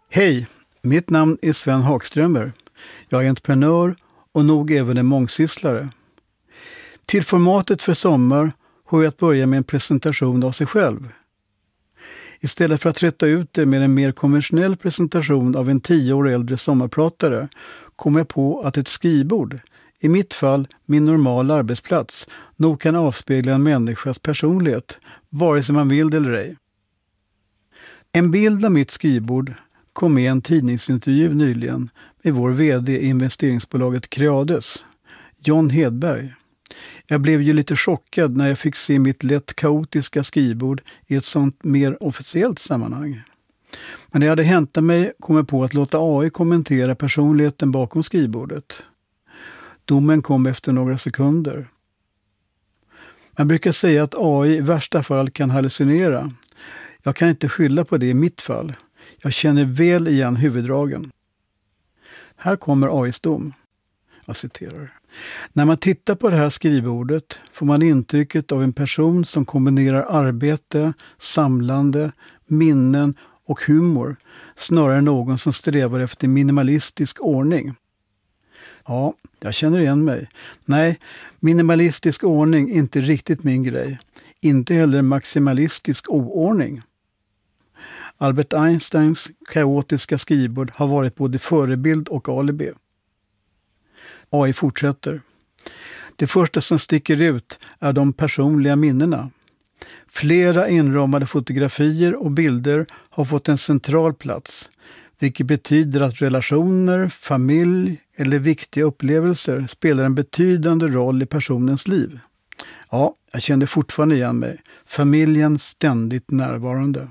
Hej, mitt namn är Sven Hagströmer. Jag är entreprenör och nog även en mångsysslare. Till formatet för sommar har jag att börja med en presentation av sig själv. Istället för att trötta ut det med en mer konventionell presentation av en 10 år äldre sommarpratare kom jag på att ett skrivbord, i mitt fall min normala arbetsplats, nog kan avspegla en människas personlighet, vare sig man vill det eller ej. En bild av mitt skrivbord kom med en tidningsintervju nyligen med vår vd i investeringsbolaget Creades, John Hedberg. Jag blev ju lite chockad när jag fick se mitt lätt kaotiska skrivbord i ett sånt mer officiellt sammanhang. Men när jag hade hämtat mig kom jag på att låta AI kommentera personligheten bakom skrivbordet. Domen kom efter några sekunder. Man brukar säga att AI i värsta fall kan hallucinera. Jag kan inte skylla på det i mitt fall. Jag känner väl igen huvuddragen. Här kommer AIs dom. Jag citerar. När man tittar på det här skrivbordet får man intrycket av en person som kombinerar arbete, samlande, minnen och humor snarare än någon som strävar efter minimalistisk ordning. Ja, jag känner igen mig. Nej, minimalistisk ordning är inte riktigt min grej. Inte heller maximalistisk oordning. Albert Einsteins kaotiska skrivbord har varit både förebild och alibi. AI fortsätter. Det första som sticker ut är de personliga minnena. Flera inramade fotografier och bilder har fått en central plats, vilket betyder att relationer, familj eller viktiga upplevelser spelar en betydande roll i personens liv. Ja, jag kände fortfarande igen mig. Familjen ständigt närvarande.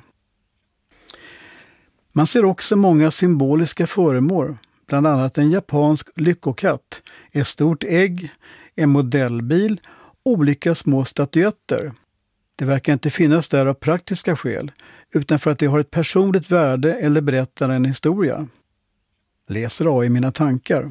Man ser också många symboliska föremål, bland annat en japansk lyckokatt, ett stort ägg, en modellbil, olika små statyetter. Det verkar inte finnas där av praktiska skäl, utan för att det har ett personligt värde eller berättar en historia. Läser AI mina tankar.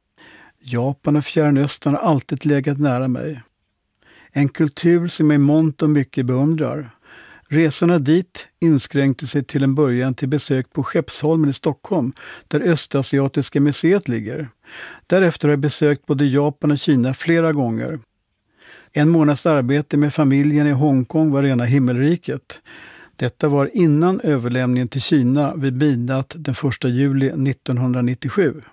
Japan och Fjärran Östern har alltid legat nära mig. En kultur som jag i mångt och mycket beundrar. Resorna dit inskränkte sig till en början till besök på Skeppsholmen i Stockholm, där Östasiatiska museet ligger. Därefter har jag besökt både Japan och Kina flera gånger. En månads arbete med familjen i Hongkong var rena himmelriket. Detta var innan överlämningen till Kina vid midnatt den 1 juli 1997.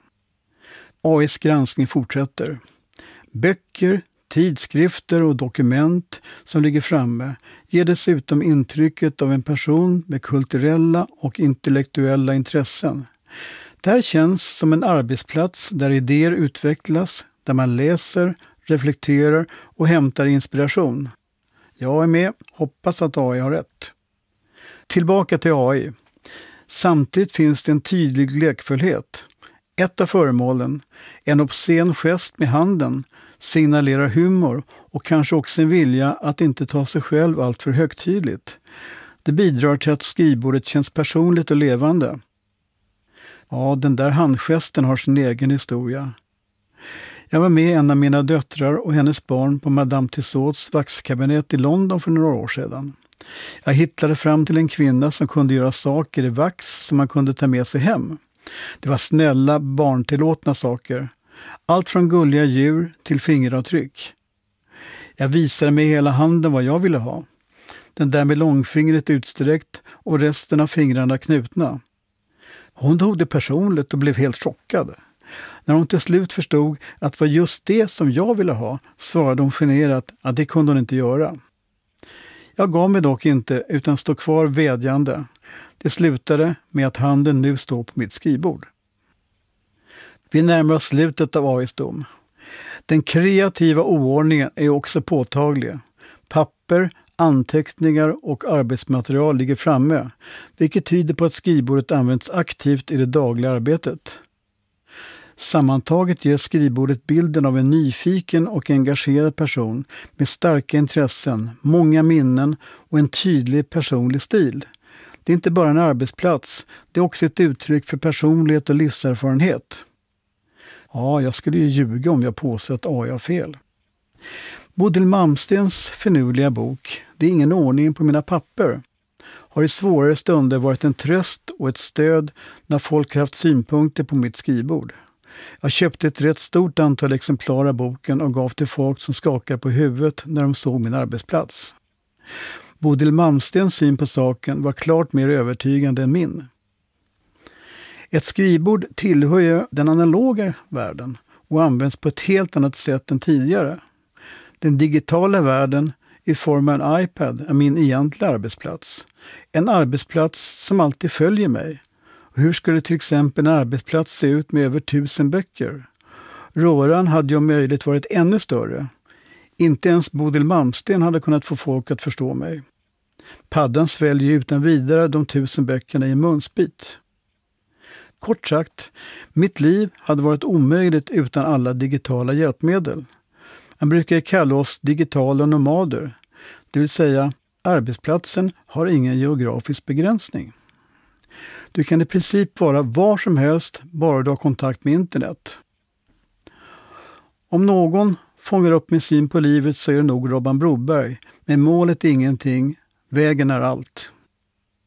AIs granskning fortsätter. Böcker, tidskrifter och dokument som ligger framme ger dessutom intrycket av en person med kulturella och intellektuella intressen. Det här känns som en arbetsplats där idéer utvecklas, där man läser, reflekterar och hämtar inspiration. Jag är med, hoppas att AI har rätt. Tillbaka till AI. Samtidigt finns det en tydlig lekfullhet. Ett av föremålen, en obscen gest med handen, signalerar humor och kanske också en vilja att inte ta sig själv allt för högtidligt. Det bidrar till att skrivbordet känns personligt och levande. Ja, den där handgesten har sin egen historia. Jag var med en av mina döttrar och hennes barn på Madame Tussauds vaxkabinett i London för några år sedan. Jag hittade fram till en kvinna som kunde göra saker i vax som man kunde ta med sig hem. Det var snälla, barntillåtna saker. Allt från gulliga djur till fingeravtryck. Jag visade med hela handen vad jag ville ha. Den där med långfingret utsträckt och resten av fingrarna knutna. Hon tog det personligt och blev helt chockad. När hon till slut förstod att det var just det som jag ville ha svarade hon generat att det kunde hon inte göra. Jag gav mig dock inte utan stod kvar vädjande. Det slutade med att handen nu står på mitt skrivbord. Vi närmar oss slutet av AIs dom. Den kreativa oordningen är också påtaglig. Papper, anteckningar och arbetsmaterial ligger framme, vilket tyder på att skrivbordet används aktivt i det dagliga arbetet. Sammantaget ger skrivbordet bilden av en nyfiken och engagerad person med starka intressen, många minnen och en tydlig personlig stil. Det är inte bara en arbetsplats, det är också ett uttryck för personlighet och livserfarenhet. Ja, jag skulle ju ljuga om jag påstår att AI har fel. Bodil Malmstens finurliga bok Det är ingen ordning på mina papper har i svårare stunder varit en tröst och ett stöd när folk har haft synpunkter på mitt skrivbord. Jag köpte ett rätt stort antal exemplar av boken och gav till folk som skakade på huvudet när de såg min arbetsplats. Bodil Malmstens syn på saken var klart mer övertygande än min. Ett skrivbord tillhör ju den analoga världen och används på ett helt annat sätt än tidigare. Den digitala världen i form av en iPad är min egentliga arbetsplats. En arbetsplats som alltid följer mig. Och hur skulle till exempel en arbetsplats se ut med över 1000 böcker? Röran hade ju om möjligt varit ännu större. Inte ens Bodil Malmsten hade kunnat få folk att förstå mig. Paddan sväljer utan vidare de 1000 böckerna i en munsbit. Kort sagt, mitt liv hade varit omöjligt utan alla digitala hjälpmedel. Man brukar kalla oss digitala nomader, det vill säga arbetsplatsen har ingen geografisk begränsning. Du kan i princip vara var som helst bara du har kontakt med internet. Om någon fångar upp min syn på livet så är det nog Robban Broberg, men målet är ingenting, vägen är allt.